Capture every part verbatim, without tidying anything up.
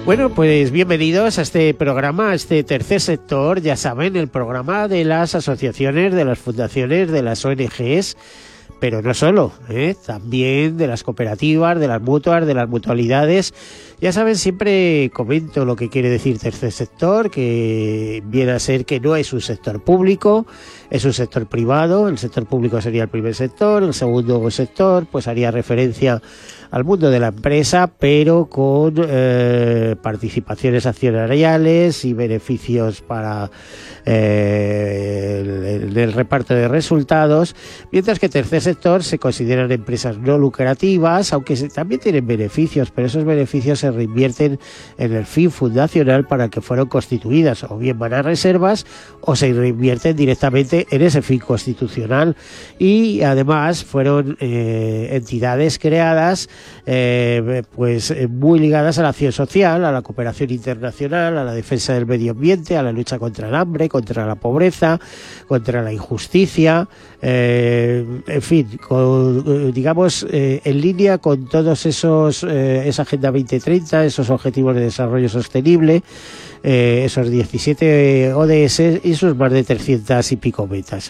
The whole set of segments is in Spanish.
Bueno, pues bienvenidos a este programa, a este tercer sector, ya saben, el programa de las asociaciones, de las fundaciones, de las O N Ges, pero no solo, ¿eh? También de las cooperativas, de las mutuas, de las mutualidades. Ya saben, siempre comento lo que quiere decir tercer sector, que viene a ser que no es un sector público, es un sector privado. El sector público sería el primer sector, el segundo sector pues haría referencia al mundo de la empresa, pero con eh, participaciones accionariales y beneficios para eh, el, el reparto de resultados, mientras que tercer sector se consideran empresas no lucrativas, aunque se, también tienen beneficios, pero esos beneficios se reinvierten en el fin fundacional para el que fueron constituidas, o bien van a reservas o se reinvierten directamente en ese fin constitucional, y además fueron eh, entidades creadas Eh, pues eh, muy ligadas a la acción social, a la cooperación internacional, a la defensa del medio ambiente, a la lucha contra el hambre, contra la pobreza, contra la injusticia, eh, en fin, con, digamos eh, en línea con todos esos eh, esa Agenda veinte treinta, esos objetivos de desarrollo sostenible, eh, esos diecisiete O D S y sus más de trescientas y pico metas.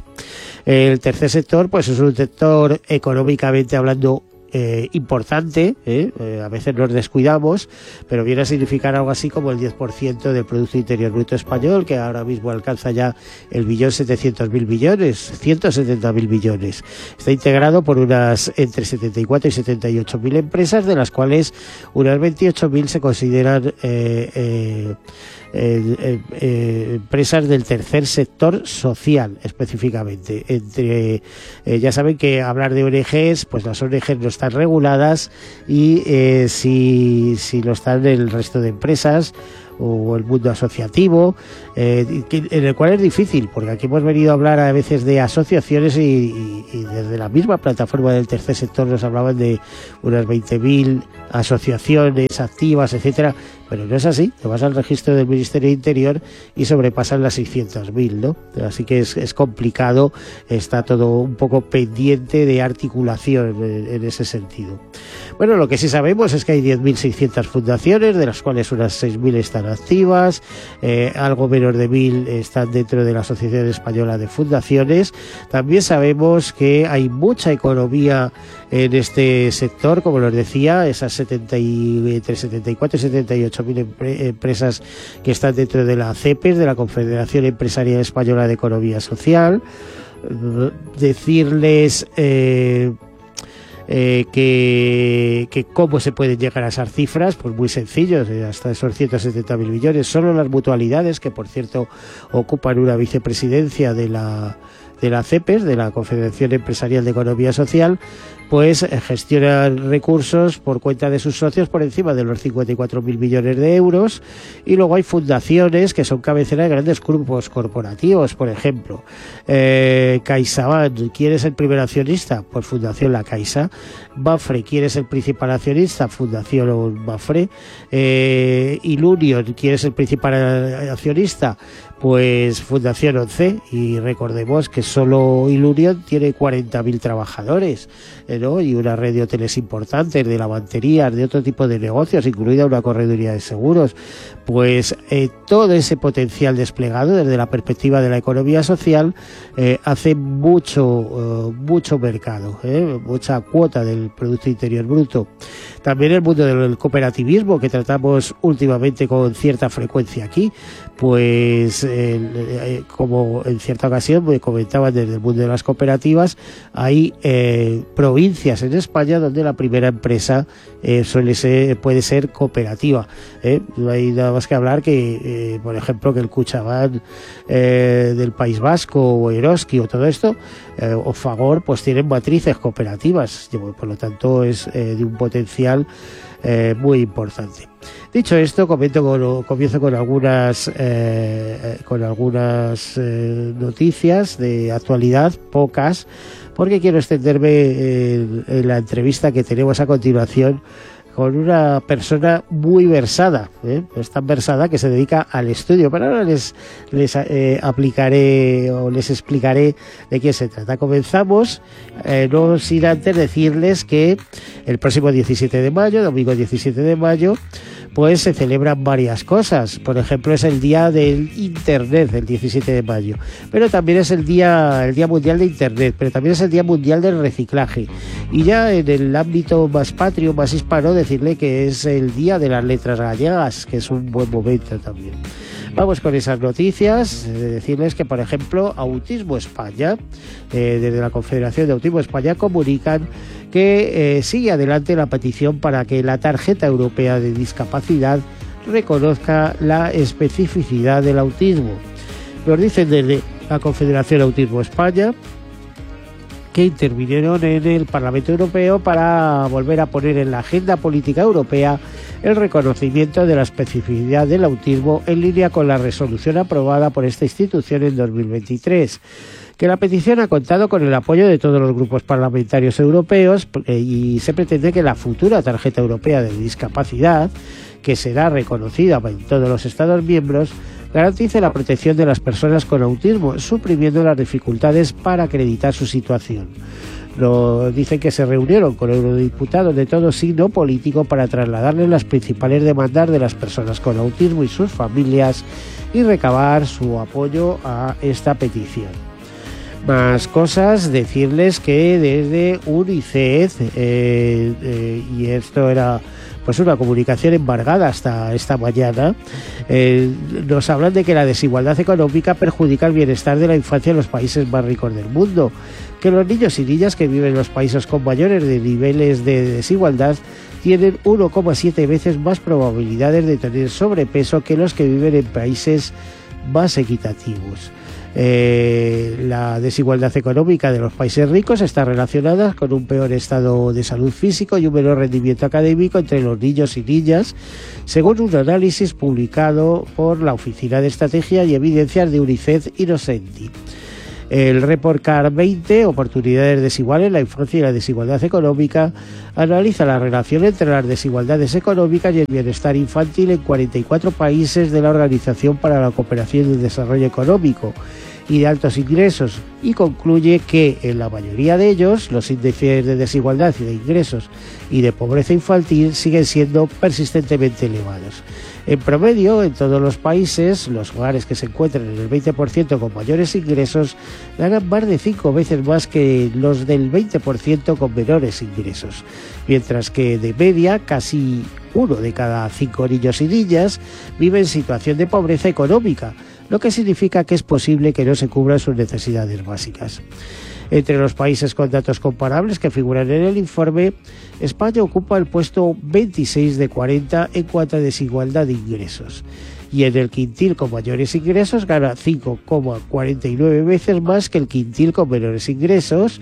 El tercer sector pues es un sector económicamente hablando Eh, importante, ¿eh? Eh, a veces nos descuidamos, pero viene a significar algo así como el diez por ciento del Producto Interior Bruto español, que ahora mismo alcanza ya el billón setecientos mil millones, ciento setenta mil millones. Está integrado por unas entre setenta y cuatro y setenta y ocho mil empresas, de las cuales unas veintiocho mil se consideran eh, eh, Eh, eh, eh, empresas del tercer sector social específicamente. Entre eh, ya saben que hablar de O N Ges, pues las O N Ges no están reguladas, y eh, si, si lo están el resto de empresas o el mundo asociativo, eh, en el cual es difícil, porque aquí hemos venido a hablar a veces de asociaciones y, y, y desde la misma plataforma del tercer sector nos hablaban de unas veinte mil asociaciones activas, etcétera, pero no es así. Te vas al registro del Ministerio de Interior y sobrepasan las seiscientos mil, ¿no? Así que es, es complicado, está todo un poco pendiente de articulación en, en ese sentido. Bueno, lo que sí sabemos es que hay diez mil seiscientas fundaciones, de las cuales unas seis mil están activas, eh, algo menos de mil están dentro de la Asociación Española de Fundaciones. También sabemos que hay mucha economía en este sector, como les decía, esas setenta y, entre setenta y cuatro y setenta y ocho mil empre, empresas que están dentro de la CEPES, de la Confederación Empresarial Española de Economía Social. Decirles eh, Eh, que, que cómo se pueden llegar a esas cifras, pues muy sencillo, hasta esos ciento setenta mil millones. Solo las mutualidades, que por cierto ocupan una vicepresidencia de la de la CEPES, de la Confederación Empresarial de Economía Social, pues gestionan recursos por cuenta de sus socios por encima de los cincuenta y cuatro mil millones de euros, y luego hay fundaciones que son cabecera de grandes grupos corporativos, por ejemplo, eh, CaixaBank. ¿Quién es el primer accionista? Pues Fundación La Caixa. Mapfre, ¿quién es el principal accionista? Fundación Mapfre. eh, Ilunion, ¿quién es el principal accionista? Pues Fundación once, y recordemos que solo Ilunion tiene cuarenta mil trabajadores, ¿no? Y una red de hoteles importantes, de lavanderías, de otro tipo de negocios, incluida una correduría de seguros. Pues eh, todo ese potencial desplegado desde la perspectiva de la economía social eh, hace mucho, uh, mucho mercado, ¿eh? Mucha cuota del Producto Interior Bruto. También el mundo del cooperativismo, que tratamos últimamente con cierta frecuencia aquí, pues eh, eh, como en cierta ocasión me comentaban desde el mundo de las cooperativas, hay eh, provincias en España donde la primera empresa eh, suele ser, puede ser cooperativa, ¿eh? No hay nada más que hablar que, eh, por ejemplo, que el Kutxabank eh, del País Vasco, o Eroski, o todo esto, eh, o Fagor, pues tienen matrices cooperativas, por lo tanto es eh, de un potencial eh, muy importante. Dicho esto, comento con, comienzo con algunas eh, con algunas eh, noticias de actualidad, pocas, porque quiero extenderme en, en la entrevista que tenemos a continuación con una persona muy versada, ¿eh? Es tan versada que se dedica al estudio, pero ahora les, les eh, aplicaré o les explicaré de qué se trata. Comenzamos, eh, no sin antes decirles que el próximo diecisiete de mayo, domingo diecisiete de mayo, pues se celebran varias cosas. Por ejemplo, es el día del Internet, el diecisiete de mayo, pero también es el día, el día mundial de Internet, pero también es el día mundial del reciclaje. Y ya en el ámbito más patrio, más hispano, decirle que es el día de las letras gallegas, que es un buen momento también. Vamos con esas noticias, eh, decirles que, por ejemplo, Autismo España, eh, desde la Confederación de Autismo España, comunican que eh, sigue adelante la petición para que la tarjeta europea de discapacidad reconozca la especificidad del autismo. Nos dicen desde la Confederación Autismo España que intervinieron en el Parlamento Europeo para volver a poner en la agenda política europea el reconocimiento de la especificidad del autismo en línea con la resolución aprobada por esta institución en dos mil veintitrés. Que la petición ha contado con el apoyo de todos los grupos parlamentarios europeos y se pretende que la futura tarjeta europea de discapacidad, que será reconocida en todos los Estados miembros, garantice la protección de las personas con autismo, suprimiendo las dificultades para acreditar su situación. Lo, dicen que se reunieron con eurodiputados de todo signo político para trasladarles las principales demandas de las personas con autismo y sus familias y recabar su apoyo a esta petición. Más cosas, decirles que desde UNICEF, eh, eh, y esto era pues una comunicación embargada hasta esta mañana, eh, nos hablan de que la desigualdad económica perjudica el bienestar de la infancia en los países más ricos del mundo, que los niños y niñas que viven en los países con mayores de niveles de desigualdad tienen uno coma siete veces más probabilidades de tener sobrepeso que los que viven en países más equitativos. Eh, la desigualdad económica de los países ricos está relacionada con un peor estado de salud físico y un menor rendimiento académico entre los niños y niñas, según un análisis publicado por la Oficina de Estrategia y Evidencias de UNICEF y Innocenti. El Report Card veinte, Oportunidades Desiguales, la infancia y la desigualdad económica, analiza la relación entre las desigualdades económicas y el bienestar infantil en cuarenta y cuatro países de la Organización para la Cooperación y el Desarrollo Económico y de altos ingresos, y concluye que en la mayoría de ellos los índices de desigualdad y de ingresos y de pobreza infantil siguen siendo persistentemente elevados. En promedio, en todos los países, los hogares que se encuentran en el veinte por ciento con mayores ingresos ganan más de cinco veces más que los del veinte por ciento con menores ingresos, mientras que de media casi uno de cada cinco niños y niñas vive en situación de pobreza económica, lo que significa que es posible que no se cubran sus necesidades básicas. Entre los países con datos comparables que figuran en el informe, España ocupa el puesto veintiséis de cuarenta en cuanto a desigualdad de ingresos, y en el quintil con mayores ingresos gana cinco coma cuarenta y nueve veces más que el quintil con menores ingresos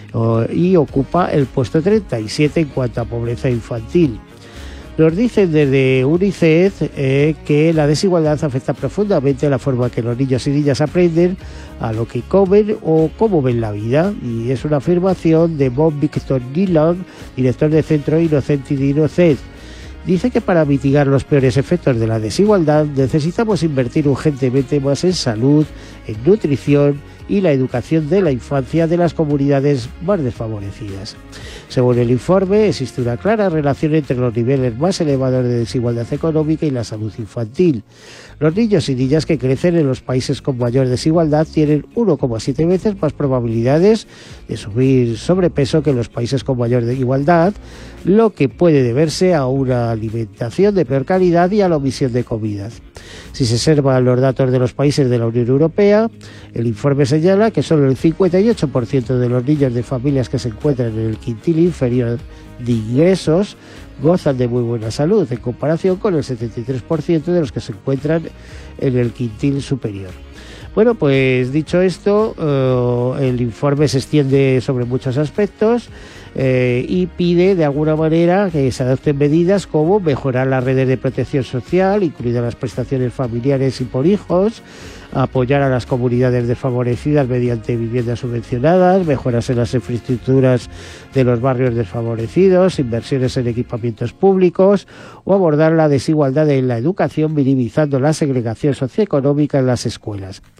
y ocupa el puesto treinta y siete en cuanto a pobreza infantil. Nos dicen desde UNICEF eh, que la desigualdad afecta profundamente a la forma que los niños y niñas aprenden, a lo que comen o cómo ven la vida, y es una afirmación de Bob Victor Gillan, director del Centro Innocenti de Innocent. Dice que para mitigar los peores efectos de la desigualdad necesitamos invertir urgentemente más en salud, en nutrición y la educación de la infancia de las comunidades más desfavorecidas. Según el informe, existe una clara relación entre los niveles más elevados de desigualdad económica y la salud infantil. Los niños y niñas que crecen en los países con mayor desigualdad tienen uno coma siete veces más probabilidades de sufrir sobrepeso que en los países con mayor igualdad, lo que puede deberse a una alimentación de peor calidad y a la omisión de comidas. Si se observan los datos de los países de la Unión Europea, el informe señala que solo el cincuenta y ocho por ciento de los niños de familias que se encuentran en el quintil inferior de ingresos gozan de muy buena salud, en comparación con el setenta y tres por ciento de los que se encuentran en el quintil superior. Bueno, pues dicho esto, eh, el informe se extiende sobre muchos aspectos eh, y pide de alguna manera que se adopten medidas como mejorar las redes de protección social, incluidas las prestaciones familiares y por hijos, apoyar a las comunidades desfavorecidas mediante viviendas subvencionadas, mejoras en las infraestructuras de los barrios desfavorecidos, inversiones en equipamientos públicos o abordar la desigualdad en la educación minimizando la segregación socioeconómica en las escuelas.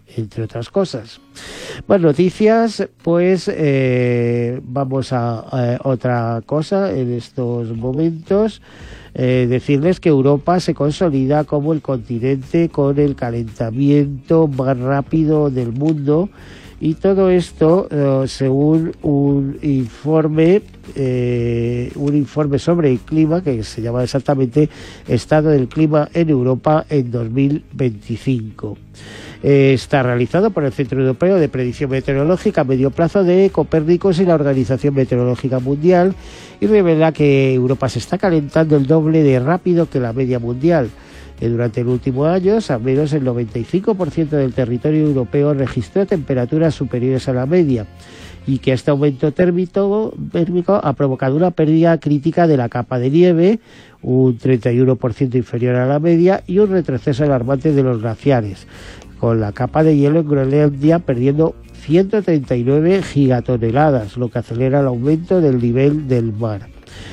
entre otras cosas. Más noticias, pues eh, vamos a, a otra cosa en estos momentos. Eh, decirles que Europa se consolida como el continente con el calentamiento más rápido del mundo, y todo esto eh, según un informe eh, un informe sobre el clima que se llama exactamente Estado del Clima en Europa en dos mil veinticinco. Eh, está realizado por el Centro Europeo de Predicción Meteorológica a medio plazo de Copérnicus y la Organización Meteorológica Mundial, y revela que Europa se está calentando el doble de rápido que la media mundial. Que durante el último año, al menos el noventa y cinco por ciento del territorio europeo registró temperaturas superiores a la media, y que este aumento térmico, térmico ha provocado una pérdida crítica de la capa de nieve, un treinta y uno por ciento inferior a la media, y un retroceso alarmante de los glaciares, con la capa de hielo en Groenlandia perdiendo ciento treinta y nueve gigatoneladas, lo que acelera el aumento del nivel del mar.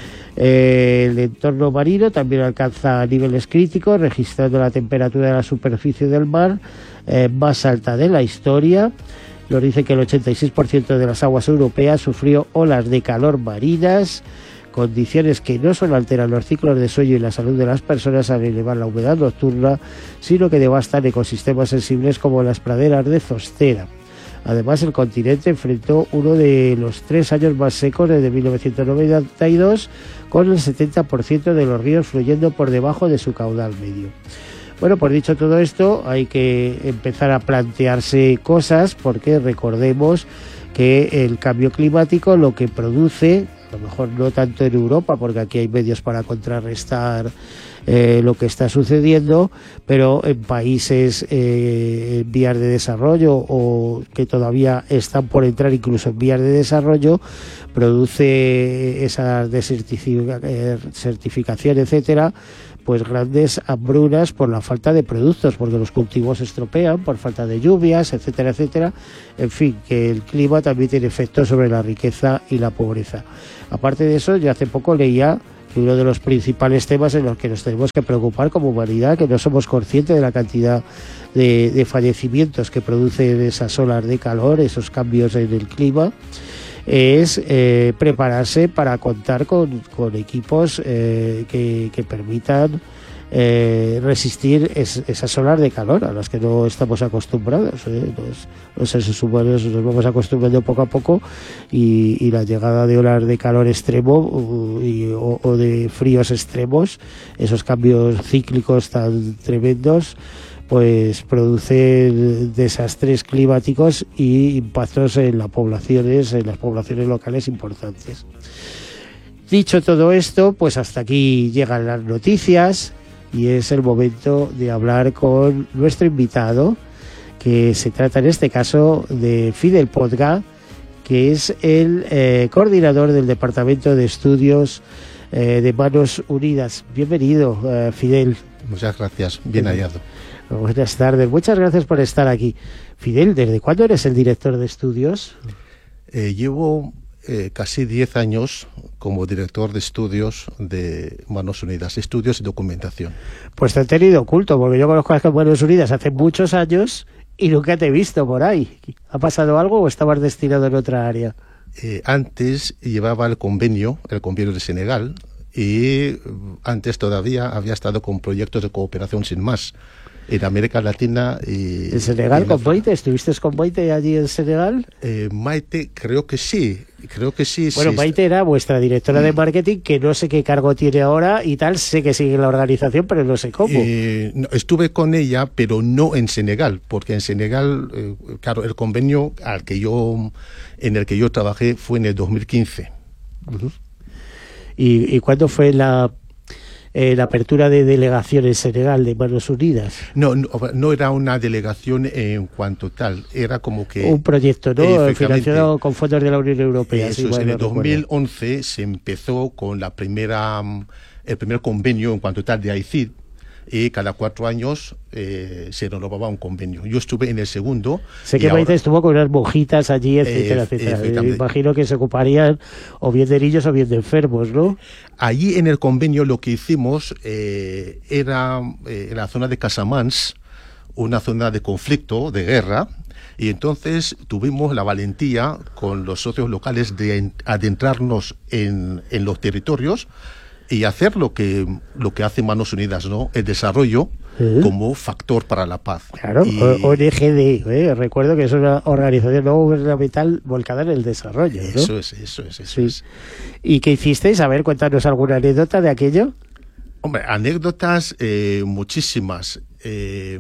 Eh, el entorno marino también alcanza niveles críticos, registrando la temperatura de la superficie del mar eh, más alta de la historia. Nos dice que el ochenta y seis por ciento de las aguas europeas sufrió olas de calor marinas, condiciones que no solo alteran los ciclos de sueño y la salud de las personas al elevar la humedad nocturna, sino que devastan ecosistemas sensibles como las praderas de Zostera. Además, el continente enfrentó uno de los tres años más secos desde mil novecientos noventa y dos, con el setenta por ciento de los ríos fluyendo por debajo de su caudal medio. Bueno, pues dicho todo esto, hay que empezar a plantearse cosas, porque recordemos que el cambio climático lo que produce, a lo mejor no tanto en Europa, porque aquí hay medios para contrarrestar eh, lo que está sucediendo, pero en países eh, en vías de desarrollo o que todavía están por entrar incluso en vías de desarrollo, produce esa desertificación, etcétera, pues grandes hambrunas por la falta de productos, porque los cultivos se estropean por falta de lluvias, etcétera, etcétera. En fin, que el clima también tiene efectos sobre la riqueza y la pobreza. Aparte de eso, yo hace poco leía que uno de los principales temas en los que nos tenemos que preocupar como humanidad, que no somos conscientes de la cantidad de, de fallecimientos que producen esas olas de calor, esos cambios en el clima, es eh, prepararse para contar con, con equipos eh, que, que permitan eh, resistir es, esas olas de calor a las que no estamos acostumbrados. ¿eh? Los, los seres humanos nos vamos acostumbrando poco a poco, y, y la llegada de olas de calor extremo uh, y, o, o de fríos extremos, esos cambios cíclicos tan tremendos, pues produce desastres climáticos y impactos en las poblaciones, en las poblaciones locales importantes. Dicho todo esto, pues hasta aquí llegan las noticias, y es el momento de hablar con nuestro invitado, que se trata en este caso de Fidel Podga, que es el eh, coordinador del Departamento de Estudios eh, de Manos Unidas. Bienvenido, eh, Fidel. Muchas gracias, bien hallado. Buenas tardes, muchas gracias por estar aquí. Fidel, ¿desde cuándo eres el director de estudios? Eh, llevo eh, casi diez años como director de estudios de Manos Unidas, estudios y documentación. Pues te he tenido oculto, porque yo conozco a Manos Unidas hace muchos años y nunca te he visto por ahí. ¿Ha pasado algo o estabas destinado en otra área? Eh, antes llevaba el convenio, el convenio de Senegal, y antes todavía había estado con proyectos de cooperación sin más en América Latina y... ¿En Senegal con Maite? ¿Estuviste con Maite allí en Senegal? Eh, Maite, creo que sí, creo que sí. Bueno, sí. Maite era vuestra directora de marketing, que no sé qué cargo tiene ahora y tal, sé que sigue en la organización, pero no sé cómo. Eh, no, estuve con ella, pero no en Senegal, porque en Senegal, eh, claro, el convenio al que yo, en el que yo trabajé fue en el dos mil quince. Uh-huh. ¿Y, y cuándo fue la... Eh, la apertura de delegación en Senegal de Manos Unidas? No, no, no era una delegación en cuanto tal, era como que... Un proyecto, ¿no? Financiado con fondos de la Unión Europea. Eso sí, es, bueno, en el dos mil once recuerdo. Se empezó con la primera, el primer convenio en cuanto tal de A I C I D, y cada cuatro años eh, se renovaba un convenio. Yo estuve en el segundo. Sé que Maite ahora... estuvo con unas monjitas allí, etcétera, eh, etcétera. Me imagino que se ocuparían o bien de niños o bien de enfermos, ¿no? Allí en el convenio lo que hicimos eh, era eh, en la zona de Casamance, una zona de conflicto, de guerra, y entonces tuvimos la valentía con los socios locales de adentrarnos en, en los territorios y hacer lo que lo que hace Manos Unidas, ¿no? El desarrollo ¿Eh? como factor para la paz. Claro, y... O N G D, ¿eh? Recuerdo que es una organización no gubernamental volcada en el desarrollo, ¿no? Eso es, eso es, eso sí. es. ¿Y qué hicisteis? A ver, cuéntanos alguna anécdota de aquello. Hombre, anécdotas eh, muchísimas, eh,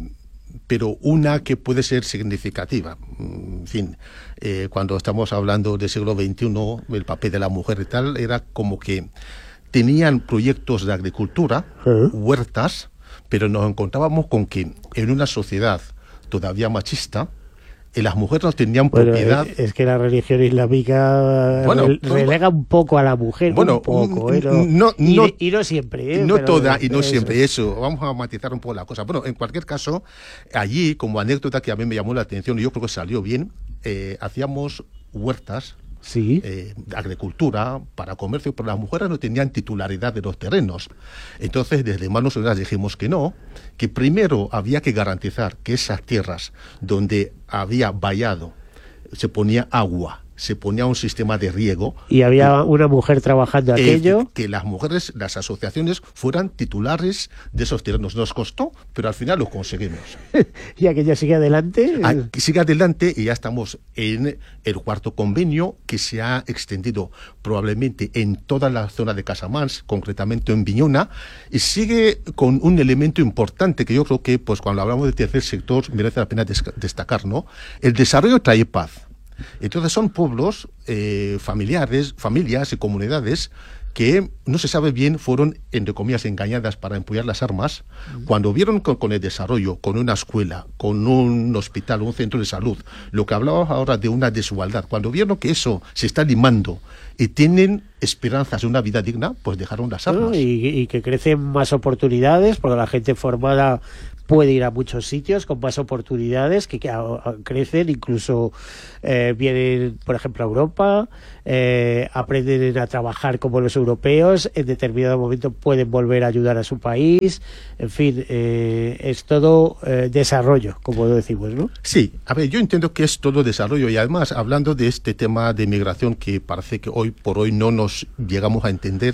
pero una que puede ser significativa. En fin, eh, cuando estamos hablando del siglo veintiuno, el papel de la mujer y tal, era como que tenían proyectos de agricultura, ¿Eh? huertas, pero nos encontrábamos con que en una sociedad todavía machista, y las mujeres no tenían bueno, propiedad. Es que la religión islámica bueno, relega un poco a la mujer, bueno, un poco, ¿eh? No, no, y, no, y no siempre, ¿eh? No Pero, toda y no eso. siempre, eso. Vamos a matizar un poco la cosa. Bueno, en cualquier caso, allí, como anécdota que a mí me llamó la atención y yo creo que salió bien, eh, hacíamos huertas. Sí. Eh, agricultura, para comercio, pero las mujeres no tenían titularidad de los terrenos. Entonces, desde Manos Unidas dijimos que no, que primero había que garantizar que esas tierras donde había vallado se ponía agua, se ponía un sistema de riego. Y había una mujer trabajando eh, aquello. Que las mujeres, las asociaciones, fueran titulares de esos terrenos. Nos costó, pero al final lo conseguimos. ¿Y aquello sigue adelante? Ah, sigue adelante y ya estamos en el cuarto convenio que se ha extendido probablemente en toda la zona de Casamance, concretamente en Viñona, y sigue con un elemento importante que yo creo que pues cuando hablamos del tercer sector merece la pena destacar, ¿no? El desarrollo trae paz. Entonces son pueblos eh, familiares, familias y comunidades que no se sabe bien, fueron, entre comillas, engañadas para empuñar las armas, mm. cuando vieron con, con el desarrollo, con una escuela, con un hospital, un centro de salud, lo que hablábamos ahora de una desigualdad, cuando vieron que eso se está limando y tienen esperanzas de una vida digna, pues dejaron las armas. No, y, y que crecen más oportunidades, porque la gente formada puede ir a muchos sitios con más oportunidades que, que a, a, crecen, incluso eh, vienen, por ejemplo, a Europa, eh, aprenden a trabajar como los europeos, en determinado momento pueden volver a ayudar a su país, en fin, eh, es todo eh, desarrollo, como decimos, ¿no? Sí, a ver, yo entiendo que es todo desarrollo y además, hablando de este tema de migración que parece que hoy por hoy no nos llegamos a entender,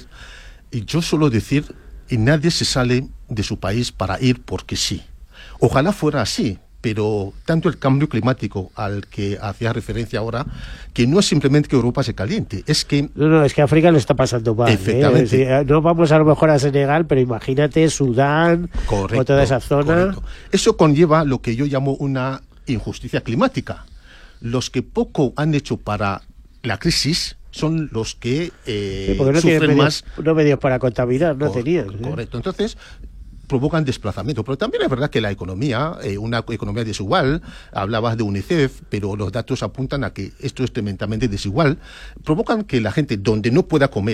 y yo suelo decir, y nadie se sale de su país para ir porque sí. Ojalá fuera así, pero tanto el cambio climático al que hacía referencia ahora, que no es simplemente que Europa se caliente, es que... No, no, es que África lo está pasando mal. Efectivamente. ¿eh? No vamos a lo mejor a Senegal, pero imagínate Sudán, correcto, o toda esa zona. Correcto. Eso conlleva lo que yo llamo una injusticia climática. Los que poco han hecho para la crisis son los que eh, sí, porque no sufren medios, más. No medios para contaminar, no Cor tenían. ¿eh? Correcto. Entonces, provocan desplazamiento. Pero también es verdad que la economía, eh, una economía desigual, hablabas de UNICEF, pero los datos apuntan a que esto es tremendamente desigual, provocan que la gente donde no pueda comer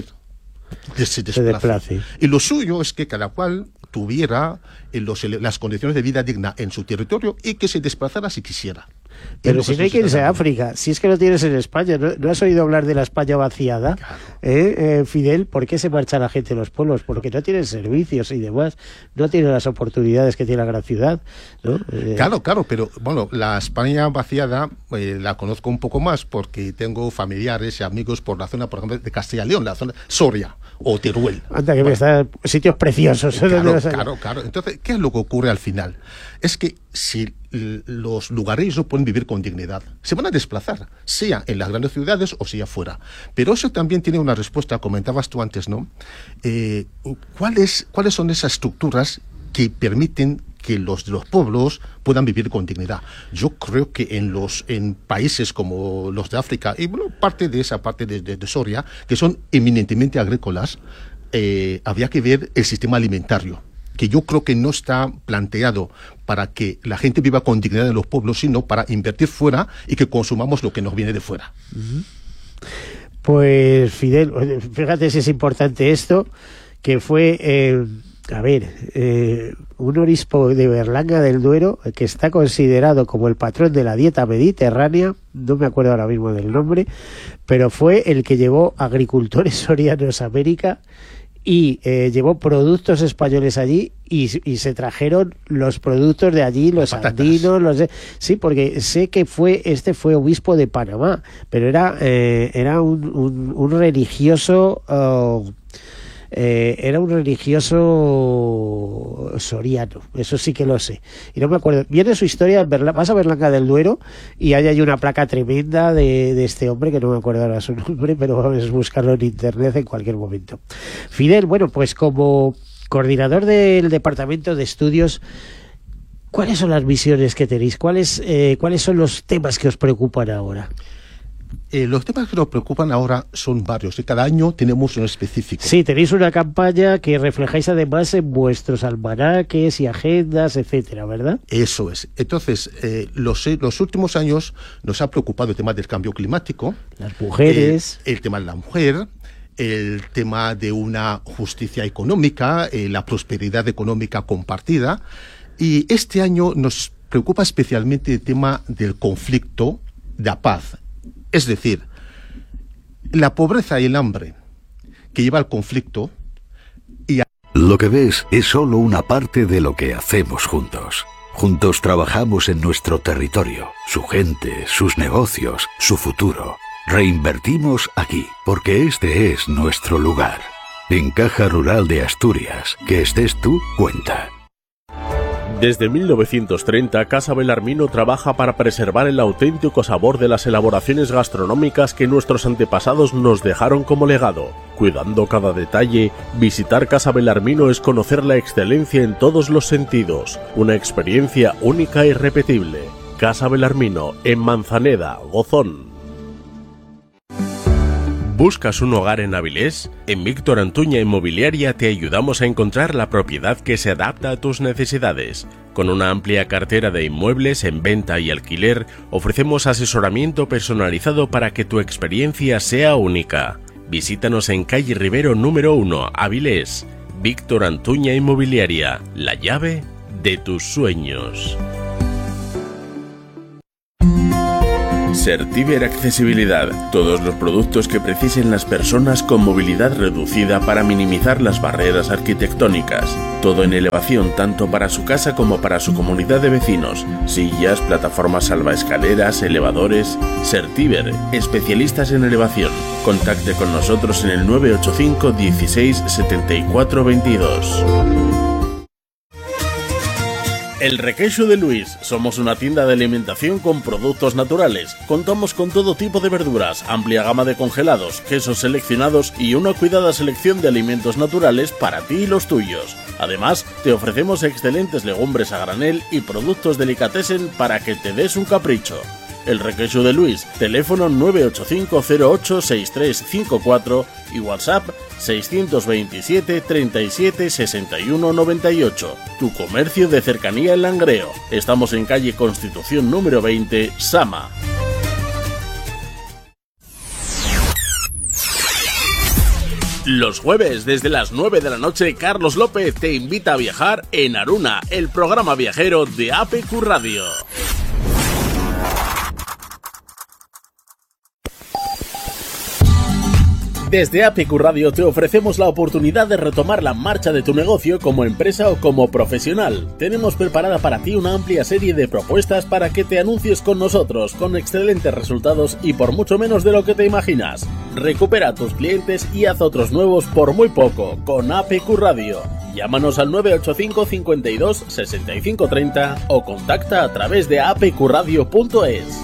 se desplace. Se desplace. Y lo suyo es que cada cual tuviera eh, los, las condiciones de vida digna en su territorio y que se desplazara si quisiera. Pero si no hay que irse a África, si es que lo tienes en España, ¿no, no has oído hablar de la España vaciada? Claro. ¿Eh, eh, Fidel? ¿Por qué se marcha la gente de los pueblos? Porque no tienen servicios y demás, no tienen las oportunidades que tiene la gran ciudad, ¿no? Eh... Claro, claro, pero bueno, la España vaciada eh, la conozco un poco más porque tengo familiares y amigos por la zona, por ejemplo, de Castilla y León, la zona Soria o Teruel. Anda, que bueno, me están sitios preciosos. Claro, claro, claro. Entonces, ¿qué es lo que ocurre al final? Es que si los lugareños no pueden vivir con dignidad, se van a desplazar, sea en las grandes ciudades o sea fuera. Pero eso también tiene una respuesta, comentabas tú antes, ¿no? Eh, ¿cuáles, ¿Cuáles son esas estructuras que permiten que los, los pueblos puedan vivir con dignidad? Yo creo que en los en países como los de África, y bueno, parte de esa parte de, de, de Soria, que son eminentemente agrícolas, eh, había que ver el sistema alimentario, que yo creo que no está planteado para que la gente viva con dignidad en los pueblos, sino para invertir fuera y que consumamos lo que nos viene de fuera. Uh-huh. Pues, Fidel, fíjate si es importante esto, que fue, eh, a ver, eh, un obispo de Berlanga del Duero, que está considerado como el patrón de la dieta mediterránea, no me acuerdo ahora mismo del nombre, pero fue el que llevó agricultores sorianos a América y eh, llevó productos españoles allí y, y se trajeron los productos de allí, los Patatas. andinos, los de, sí, porque sé que fue este fue obispo de Panamá, pero era eh, era un, un, un religioso uh, Eh, era un religioso soriano, eso sí que lo sé, y no me acuerdo, viene su historia, vas a Berlanga del Duero y ahí hay una placa tremenda de, de este hombre, que no me acuerdo ahora su nombre, pero vamos a buscarlo en internet en cualquier momento. Fidel, bueno, pues como coordinador del Departamento de Estudios, ¿cuáles son las misiones que tenéis? ¿Cuáles, eh, ¿cuáles son los temas que os preocupan ahora? Eh, los temas que nos preocupan ahora son varios y cada año tenemos uno específico. Sí, tenéis una campaña que reflejáis además en vuestros almanaques y agendas, etcétera, ¿verdad? Eso es. Entonces, eh, los, los últimos años nos ha preocupado el tema del cambio climático. Las mujeres. Eh, el tema de la mujer, el tema de una justicia económica, eh, la prosperidad económica compartida. Y este año nos preocupa especialmente el tema del conflicto, de la paz. Es decir, la pobreza y el hambre que lleva al conflicto y a... Lo que ves es solo una parte de lo que hacemos juntos. Juntos trabajamos en nuestro territorio, su gente, sus negocios, su futuro. Reinvertimos aquí, porque este es nuestro lugar. En Caja Rural de Asturias, que estés tú, cuenta. Desde mil novecientos treinta, Casa Belarmino trabaja para preservar el auténtico sabor de las elaboraciones gastronómicas que nuestros antepasados nos dejaron como legado. Cuidando cada detalle, visitar Casa Belarmino es conocer la excelencia en todos los sentidos, una experiencia única e irrepetible. Casa Belarmino, en Manzaneda, Gozón. ¿Buscas un hogar en Avilés? En Víctor Antuña Inmobiliaria te ayudamos a encontrar la propiedad que se adapta a tus necesidades. Con una amplia cartera de inmuebles en venta y alquiler, ofrecemos asesoramiento personalizado para que tu experiencia sea única. Visítanos en calle Rivero número uno, Avilés. Víctor Antuña Inmobiliaria, la llave de tus sueños. Certiver Accesibilidad. Todos los productos que precisen las personas con movilidad reducida para minimizar las barreras arquitectónicas. Todo en elevación tanto para su casa como para su comunidad de vecinos. Sillas, plataformas salvaescaleras, elevadores. Certiver, especialistas en elevación. Contacte con nosotros en el nueve ocho cinco dieciséis setenta y cuatro veintidós. El Requeixo de Luis. Somos una tienda de alimentación con productos naturales. Contamos con todo tipo de verduras, amplia gama de congelados, quesos seleccionados y una cuidada selección de alimentos naturales para ti y los tuyos. Además, te ofrecemos excelentes legumbres a granel y productos delicatessen para que te des un capricho. El Requeixo de Luis, teléfono nueve ocho cinco cero ocho seis tres cinco cuatro y WhatsApp seiscientos veintisiete treinta y siete sesenta y uno noventa y ocho. Tu comercio de cercanía en Langreo. Estamos en calle Constitución número veinte, Sama. Los jueves, desde las nueve de la noche, Carlos López te invita a viajar en Aruna, el programa viajero de A P Q Radio. Desde A P Q Radio te ofrecemos la oportunidad de retomar la marcha de tu negocio como empresa o como profesional. Tenemos preparada para ti una amplia serie de propuestas para que te anuncies con nosotros, con excelentes resultados y por mucho menos de lo que te imaginas. Recupera a tus clientes y haz otros nuevos por muy poco, con A P Q Radio. Llámanos al nueve ocho cinco cincuenta y dos sesenta y cinco treinta o contacta a través de a p q radio punto es.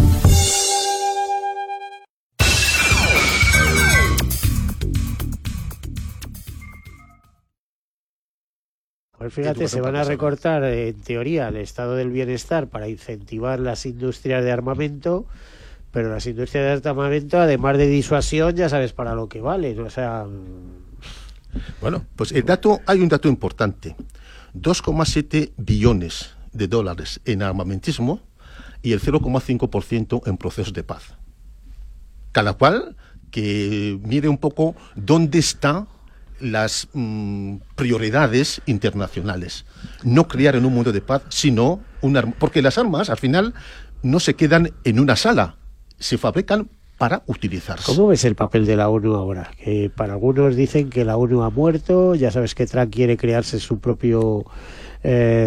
Pues fíjate, se van a recortar en teoría el estado del bienestar para incentivar las industrias de armamento, pero las industrias de armamento, además de disuasión, ya sabes para lo que valen, o sea... Bueno, pues el dato, hay un dato importante, dos coma siete billones de dólares en armamentismo y el cero coma cinco por ciento en procesos de paz. Cada cual que mire un poco dónde está las mm, prioridades internacionales. No crear en un mundo de paz, sino un arma, porque las armas al final no se quedan en una sala, se fabrican para utilizarse. ¿Cómo ves el papel de la ONU ahora? Que para algunos dicen que la ONU ha muerto, ya sabes que Trump quiere crearse su propio eh,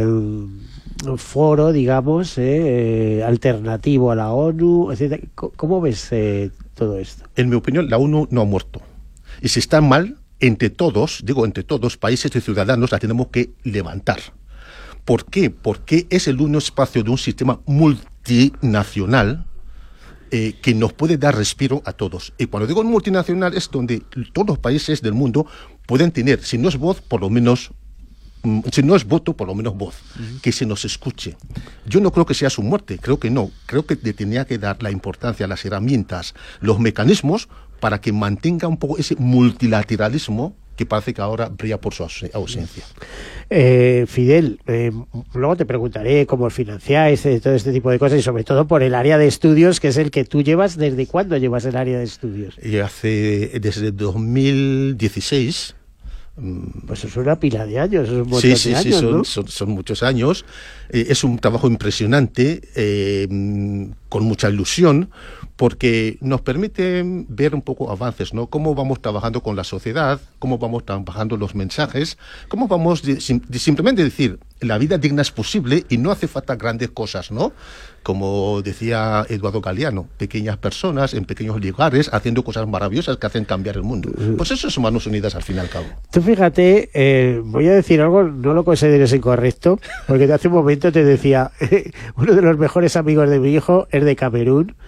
foro, digamos, eh, eh, alternativo a la ONU, etcétera. ¿Cómo ves eh, todo esto? En mi opinión, la ONU no ha muerto. Y si está mal, entre todos, digo entre todos, países y ciudadanos, la tenemos que levantar. ¿Por qué? Porque es el único espacio de un sistema multinacional eh, que nos puede dar respiro a todos. Y cuando digo multinacional es donde todos los países del mundo pueden tener, si no es voz, por lo menos, mm, si no es voto, por lo menos voz, uh-huh. que se nos escuche. Yo no creo que sea su muerte, creo que no. Creo que le tenía que dar la importancia, las herramientas, los mecanismos para que mantenga un poco ese multilateralismo que parece que ahora brilla por su ausencia. Eh, Fidel, eh, luego te preguntaré cómo financiáis eh, todo este tipo de cosas y sobre todo por el área de estudios, que es el que tú llevas. ¿Desde cuándo llevas el área de estudios? Y hace, desde dos mil dieciséis. Pues es una pila de años, es un montón sí, sí, de años, sí, son, ¿no? son, son muchos años. Eh, es un trabajo impresionante, eh, con mucha ilusión, porque nos permite ver un poco avances, ¿no? Cómo vamos trabajando con la sociedad, cómo vamos trabajando los mensajes, cómo vamos de, de simplemente decir, la vida digna es posible y no hace falta grandes cosas, ¿no? Como decía Eduardo Galeano, pequeñas personas en pequeños lugares haciendo cosas maravillosas que hacen cambiar el mundo. Pues eso es Manos Unidas al fin y al cabo. Tú fíjate, eh, voy a decir algo, no lo consideres incorrecto, porque hace un momento te decía, eh, uno de los mejores amigos de mi hijo es de Camerún,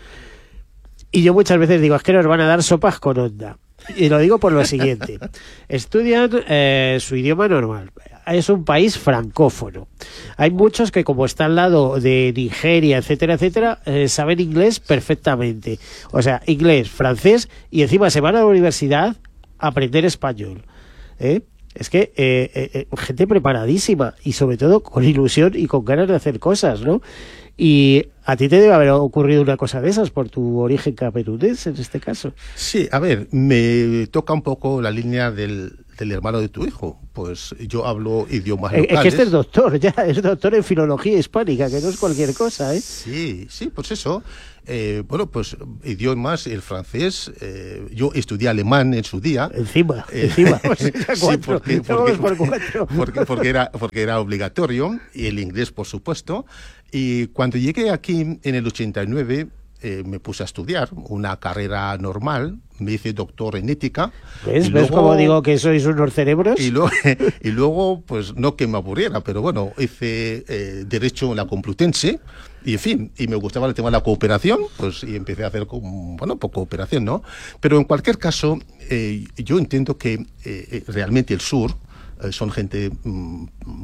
y yo muchas veces digo, es que nos van a dar sopas con onda. Y lo digo por lo siguiente, estudian eh, su idioma normal, es un país francófono. Hay muchos que, como está al lado de Nigeria, etcétera, etcétera, eh, saben inglés perfectamente. O sea, inglés, francés, y encima se van a la universidad a aprender español. ¿Eh? Es que eh, eh, gente preparadísima y sobre todo con ilusión y con ganas de hacer cosas, ¿no? Y a ti te debe haber ocurrido una cosa de esas por tu origen camerunés, en este caso. Sí, a ver, me toca un poco la línea del, del hermano de tu hijo. Pues yo hablo idiomas locales. Es que este es doctor, ya, es doctor en filología hispánica, que no es cualquier cosa, ¿eh? Sí, sí, pues eso. Eh, bueno, pues idiomas, el francés, eh, yo estudié alemán en su día. Encima, eh, encima, pues, sí, cuatro, porque, porque, por cuatro. Porque, porque, era, porque era obligatorio, y el inglés, por supuesto. Y cuando llegué aquí en el ochenta y nueve, eh, me puse a estudiar una carrera normal, me hice doctor en ética. ¿Ves? ¿Ves cómo digo que sois unos cerebros? Y luego, y luego pues no que me aburriera, pero bueno, hice eh, Derecho en la Complutense, y en fin, y me gustaba el tema de la cooperación, pues y empecé a hacer, bueno, pues cooperación, ¿no? Pero en cualquier caso, eh, yo entiendo que eh, realmente el sur eh, son gente, mm,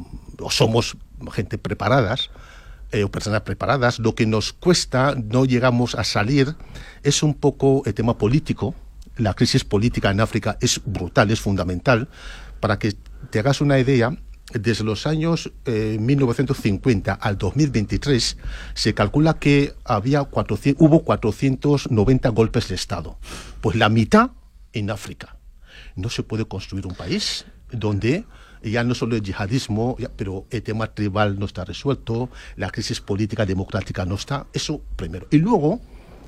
o somos gente preparadas, Eh, o personas preparadas. Lo que nos cuesta, no llegamos a salir, es un poco el tema político. La crisis política en África es brutal, es fundamental. Para que te hagas una idea, desde los años eh, mil novecientos cincuenta al dos mil veintitrés se calcula que había cuatrocientos, hubo cuatrocientos noventa golpes de Estado. Pues la mitad en África. No se puede construir un país donde ya no solo el yihadismo, ya, pero el tema tribal no está resuelto, la crisis política democrática no está, eso primero. Y luego,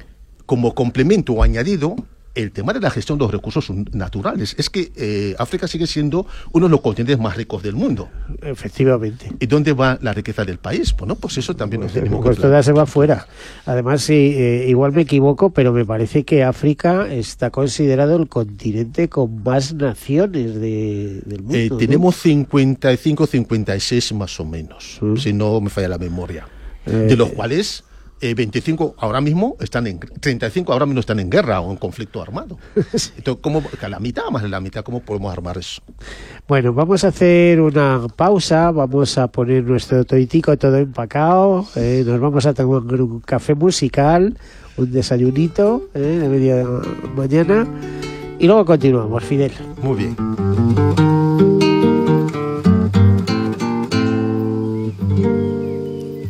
como complemento o añadido, el tema de la gestión de los recursos naturales. Es que eh, África sigue siendo uno de los continentes más ricos del mundo. Efectivamente. ¿Y dónde va la riqueza del país? Bueno, pues eso también nos pues, tenemos pues que toda se va fuera. Además, sí, eh, igual me equivoco, pero me parece que África está considerado el continente con más naciones de, del mundo. Eh, ¿no? Tenemos cincuenta y cinco, cincuenta y seis más o menos, ¿Mm? si no me falla la memoria. Eh, de los cuales Eh, veinticinco ahora mismo están en, treinta y cinco ahora mismo están en guerra o en conflicto armado. Entonces, ¿cómo, que la mitad, más de la mitad, ¿cómo podemos armar eso? Bueno, vamos a hacer una pausa, vamos a poner nuestro toitico todo empacado, eh, nos vamos a tomar un café musical, un desayunito eh, de media mañana y luego continuamos, Fidel. Muy bien.